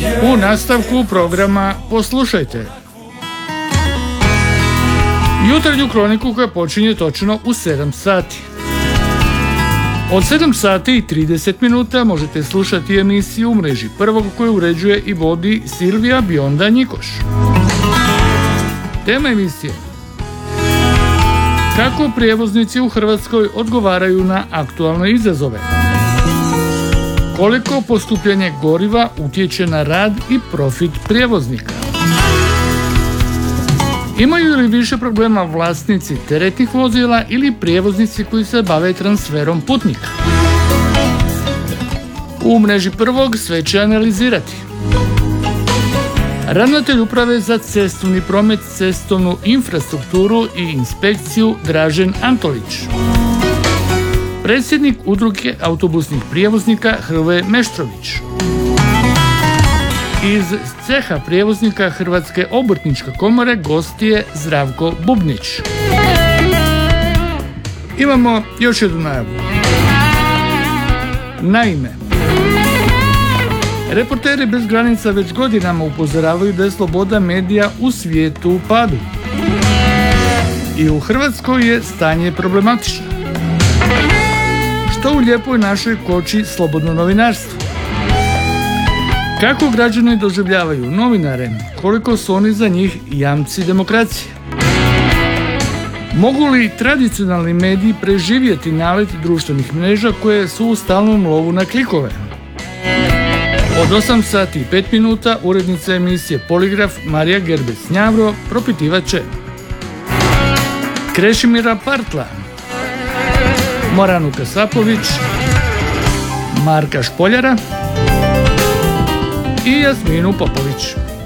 U nastavku programa poslušajte jutarnju kroniku koja počinje točno u 7 sati. Od 7 sati i 30 minuta možete slušati emisiju u mreži Prvog koju uređuje i vodi Silvija Bionda Njikoš. Tema emisije: kako prijevoznici u Hrvatskoj odgovaraju na aktualne izazove. Koliko poskupljenje goriva utječe na rad i profit prijevoznika. Imaju li više problema vlasnici teretnih vozila ili prijevoznici koji se bave transferom putnika? U mreži Prvog sve će analizirati ravnatelj uprave za cestovni promet, cestovnu infrastrukturu i inspekciju Dražen Antolić, predsjednik udruge autobusnih prijevoznika Hrvoje Meštrović, iz ceha prijevoznika Hrvatske obrtničke komore gost je Zdravko Bubnić. Imamo još jednu najavu. Naime, Reporteri bez granica već godinama upozoravaju da je sloboda medija u svijetu u padu. I u Hrvatskoj je stanje problematično. Što u lijepoj našoj koči slobodno novinarstvo? Kako građani doživljavaju novinare? Koliko su oni za njih jamci demokracije? Mogu li tradicionalni mediji preživjeti nalet društvenih mreža koje su u stalnom lovu na klikove? Od 8 sati i 5 minuta urednica emisije Poligraf Marija Gerbec-Njavro propitivat će Krešimira Partla, Moranu Kasapović, Marka Špoljara i Jasminu Popović.